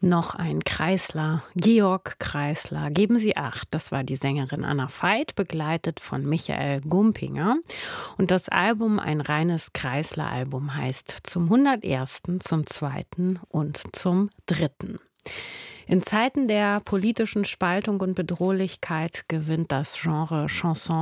Noch ein Kreisler, Georg Kreisler. Geben Sie Acht, das war die Sängerin Anna Veit, begleitet von Michael Gumpinger. Und das Album, ein reines Kreisler-Album, heißt zum 101., zum 2. und zum 3. In Zeiten der politischen Spaltung und Bedrohlichkeit gewinnt das Genre Chanson